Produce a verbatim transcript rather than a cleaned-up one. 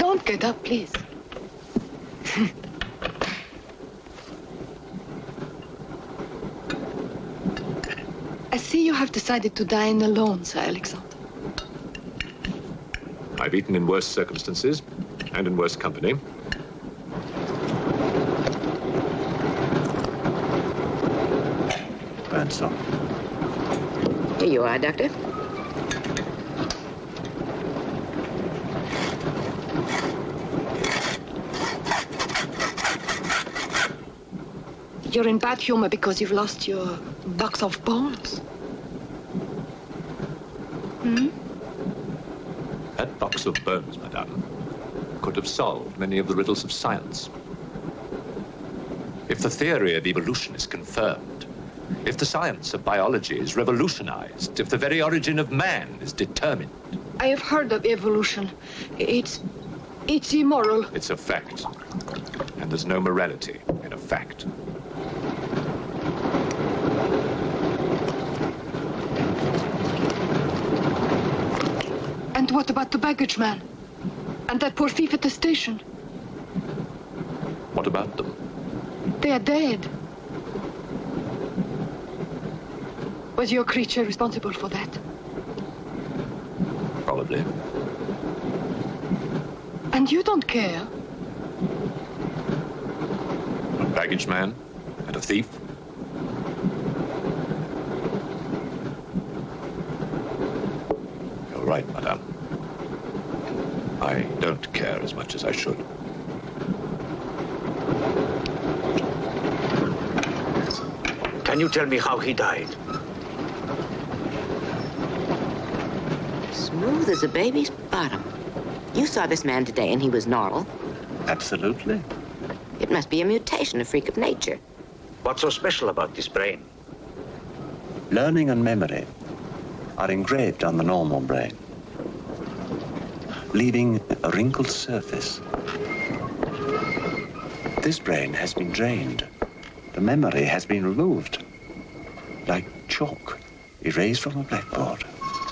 Don't get up, please. I see you have decided to dine alone, Sir Alexander. I've eaten in worse circumstances and in worse company. Burnside. Here you are, Doctor. You're in bad humor because you've lost your box of bones. Hmm? That box of bones, madame, could have solved many of the riddles of science. If the theory of evolution is confirmed, if the science of biology is revolutionized, if the very origin of man is determined. I have heard of evolution. It's... it's immoral. It's a fact. And there's no morality in a fact. And what about the baggage man? And that poor thief at the station? What about them? They are dead. Was your creature responsible for that? Probably. And you don't care? A baggage man and a thief? You're right, madame. I don't care as much as I should. Can you tell me how he died? Smooth as a baby's bottom. You saw this man today and he was normal. Absolutely. It must be a mutation, a freak of nature. What's so special about this brain? Learning and memory are engraved on the normal brain, leaving a wrinkled surface. This brain has been drained. The memory has been removed, like chalk erased from a blackboard.